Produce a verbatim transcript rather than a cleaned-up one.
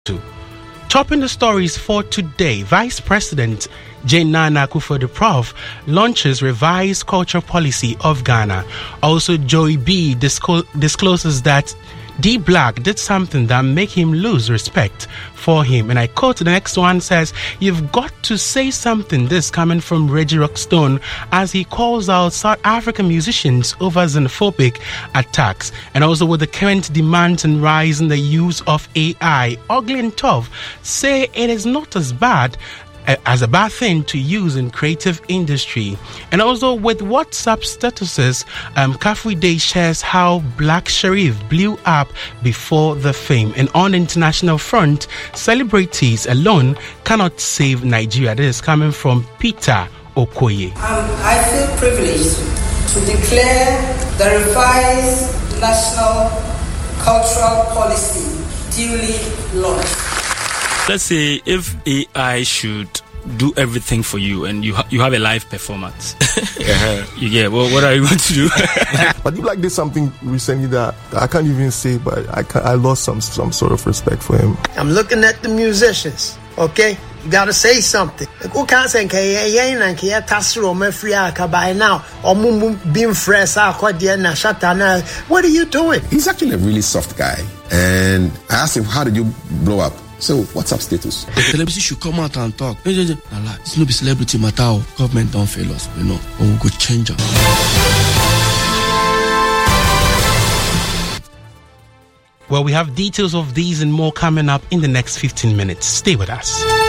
Topping the stories for today, Vice President Jane Nana Akufo-Addo launches revised culture policy of Ghana. Also, Joey B disclo- discloses that D Black did something that make him lose respect for him. And I quote, the next one says, "You've got to say something." This coming from Reggie Rockstone as he calls out South African musicians over xenophobic attacks. And also with the current demands and rise in the use of A I, Ugly and Tough say it is not as bad as a bad thing to use in creative industry. And also with WhatsApp statuses, um, Kafui Day shares how Black Sherif blew up before the fame. And on the international front, celebrities alone cannot save Nigeria. This is coming from Peter Okoye. Um, I feel privileged to declare the revised national cultural policy duly launched. Let's say if A I should do everything for you and you ha- you have a live performance. uh-huh. Yeah, well, what are you going to do? But you like did something recently that I can't even say, but I can, I lost some some sort of respect for him. I'm looking at the musicians, okay? You gotta say something. Who can't say by now or being fresh? What are you doing? He's actually a really soft guy, and I asked him, "How did you blow up?" So, what's up status? The celebrity should come out and talk. It's not be celebrity matter. Government don't fail us, you know. Or we could change it. Well, we have details of these and more coming up in the next fifteen minutes. Stay with us.